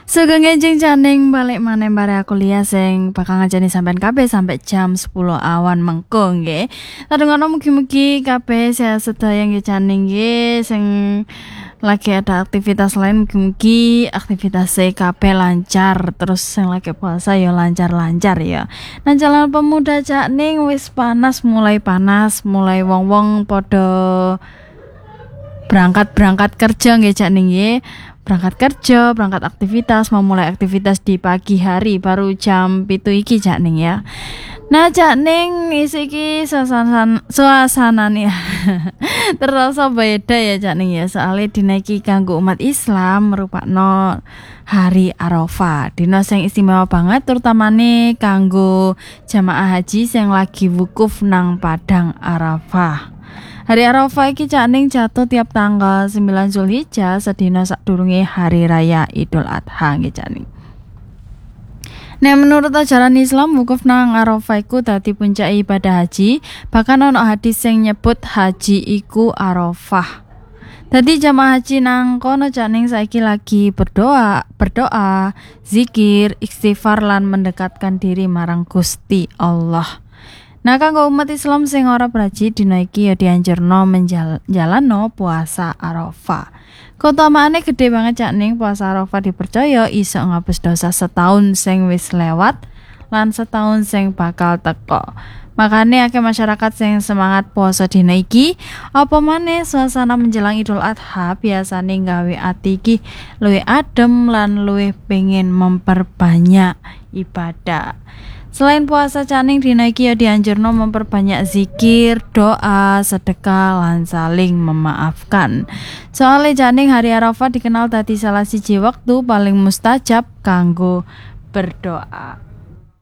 Sugeng enjing janing balik maneh bare kuliah sing bakal ngajeni sampean kabeh sampai jam 10 awan mengko nggih. Sadongono mugi-mugi kabeh sehat sedaya nggih janing nggih sing lagi ada aktivitas lain mugi-mugi aktivitas kabeh lancar terus sing lagi puasa ya lancar-lancar ya. Nah jalan pemuda janing wis mulai panas, mulai wong-wong padha berangkat kerja nggih janing nggih. Berangkat kerja, berangkat aktivitas, memulai aktivitas di pagi hari baru jam 7 iki Cak Ning ya. Nah Cak Ning iki suasana nih terasa beda ya Cak Ning ya. Soalnya dina iki kanggo umat Islam merupakno hari Arafah. Dina sing istimewa banget terutamane kanggo jamaah haji sing lagi wukuf nang Padang Arafah. Hari Arafah iki Cak Ning jatuh tiap tanggal 9 Zulhijjah sedina sadurunge hari raya Idul Adha nggih Cak Ning. Nah menurut ajaran Islam wukuf nang Arafah iku dadi puncak ibadah haji, bahkan ana hadis sing nyebut haji iku Arafah. Dadi jamaah haji nang kono Cak Ning saiki lagi berdoa, zikir, istighfar lan mendekatkan diri marang Gusti Allah. Nah kanggo umat Islam sing ora berhaji dina iki ya dianjurno menjalanno puasa Arafah. Keutamaane gede banget Cak Ning, puasa Arafah dipercaya iso ngapus dosa setahun sing wis lewat lan setahun sing bakal teko. Makane akeh masyarakat sing semangat puasa dina iki, apa maneh suasana menjelang Idul Adha biasane gawe ati iki luwih adem lan luwih pengen memperbanyak ibadah. Selain puasa Cak Ning dina iki ya dianjurno memperbanyak zikir, doa, sedekah lan saling memaafkan. Soale Cak Ning hari Arafah dikenal dadi salah siji wektu paling mustajab kanggo berdoa.